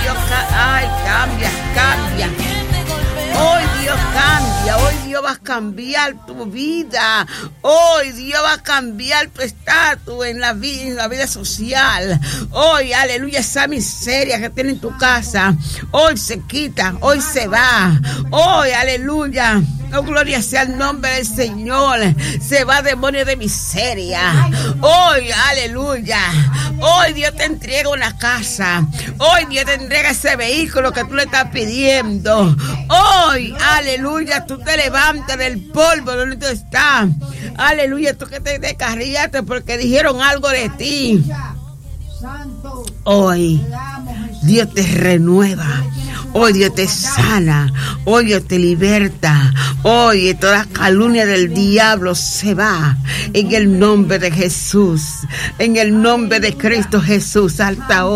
Dios, cambia. Hoy Dios cambia, hoy Dios va a cambiar tu vida, hoy Dios va a cambiar tu estatus en la vida social. Hoy, aleluya, esa miseria que tiene en tu casa, hoy se quita, hoy se va. Hoy, aleluya, oh, gloria sea el nombre del Señor. Se va demonio de miseria. Hoy, aleluya, hoy Dios te entrega una casa, hoy Dios te entrega ese vehículo que tú le estás pidiendo. Hoy, aleluya, tú te levantas del polvo donde tú estás. Aleluya, tú que te descarriaste porque dijeron algo de ti. Hoy Dios te renueva. Hoy Dios te sana, hoy Dios te liberta, hoy toda calumnia del diablo se va, en el nombre de Jesús, en el nombre de Cristo Jesús, alta hoy.